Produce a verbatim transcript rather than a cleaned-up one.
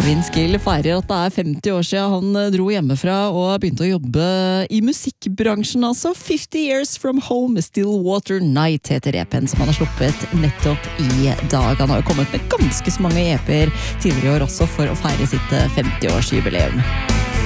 Vince Gill feirer at det er femti år siden han dro hjemmefra og begynte å jobbe i musikkbransjen, altså. fifty years from home, Stillwater Night heter E P-en som han har sluppet nettopp i dag. Han har jo kommet med ganske så mange E P-er tidligere i år også for å feire sitt femti-årsjubileum.